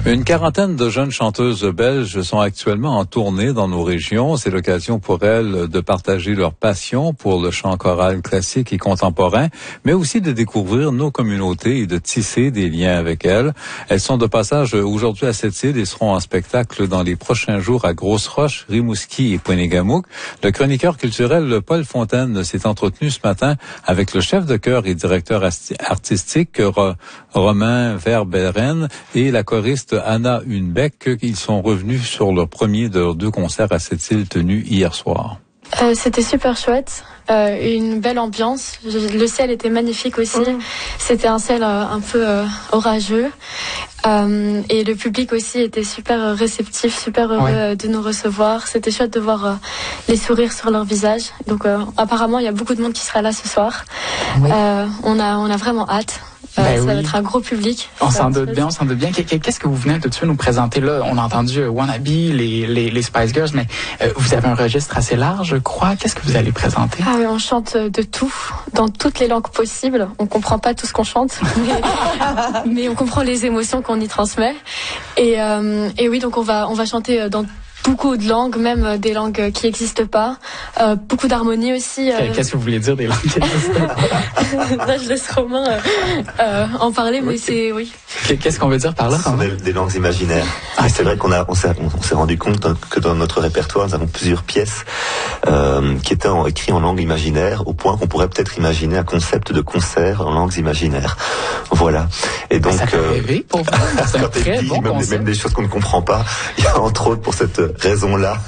Une quarantaine de jeunes chanteuses belges sont actuellement en tournée dans nos régions. C'est l'occasion pour elles de partager leur passion pour le chant choral classique et contemporain, mais aussi de découvrir nos communautés et de tisser des liens avec elles. Elles sont de passage aujourd'hui à Sept-Îles et seront en spectacle dans les prochains jours à Grosse-Roche, Rimouski et Pointe-Négamouk. Le chroniqueur culturel Paul Fontaine s'est entretenu ce matin avec le chef de chœur et directeur artistique Romain Verberen et la choriste Anna Hunbeck. Ils sont revenus sur le premier de leurs deux concerts à Sept-Îles tenus hier soir. C'était super chouette, une belle ambiance. Le ciel était magnifique aussi. C'était un ciel un peu orageux. Et le public aussi était super réceptif, super heureux de nous recevoir. C'était chouette de voir les sourires sur leur visage. Donc apparemment, il y a beaucoup de monde qui sera là ce soir. On a vraiment hâte. Ça va être un gros public. On s'en doute bien, Qu'est-ce que vous venez tout de suite nous présenter là? On a entendu Wannabe, les Spice Girls, mais vous avez un registre assez large, je crois. Qu'est-ce que vous allez présenter? Ah oui, on chante de tout, dans toutes les langues possibles. On comprend pas tout ce qu'on chante, mais on comprend les émotions qu'on y transmet. Et oui, donc on va chanter dans beaucoup de langues, même des langues qui n'existent pas. Beaucoup d'harmonie aussi. Qu'est-ce que vous voulez dire des langues qui n'existent pas? Là, je laisse Romain en parler, mais c'est... Oui. Qu'est-ce qu'on veut dire par là? Ce sont des langues imaginaires. Et c'est vrai on s'est rendu compte que dans notre répertoire, nous avons plusieurs pièces qui étaient écrites en langue imaginaire, au point qu'on pourrait peut-être imaginer un concept de concert en langues imaginaires. Voilà. Et donc, ça fait rêver pour vous. C'est un très bon concept. Même des choses qu'on ne comprend pas. Il y a entre autres pour cette raison-là.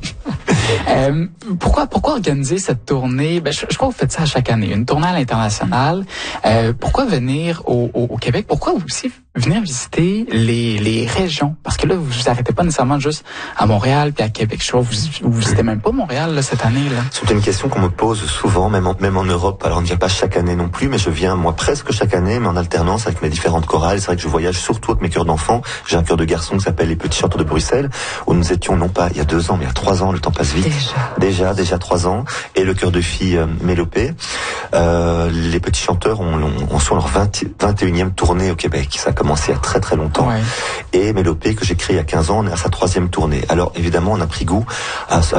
Pourquoi organiser cette tournée? Je crois que vous faites ça à chaque année, une tournée à l'international. Pourquoi venir au Québec? Pourquoi aussi venir visiter les régions? Parce que là, vous vous arrêtez pas nécessairement juste à Montréal puis à Québec. Je crois que vous visitez même pas Montréal là, cette année là. C'est une question qu'on me pose souvent, même en Europe. Alors on ne vient pas chaque année non plus, mais je viens moi presque chaque année, mais en alternance avec mes différentes chorales. C'est vrai que je voyage surtout avec mes chœurs d'enfants. J'ai un chœur de garçons qui s'appelle les Petits Chanteurs de Bruxelles, où nous étions non pas il y a 2 ans, mais il y a 3 ans. Le temps passe vite. Déjà 3 ans. Et le chœur de filles Mélopée. Les Petits Chanteurs on sont leur 21e tournée au Québec. Ça a commencé il y a très très longtemps. Et Mélopée, que j'ai créé il y a 15 ans, on est à sa 3e tournée. Alors évidemment, on a pris goût à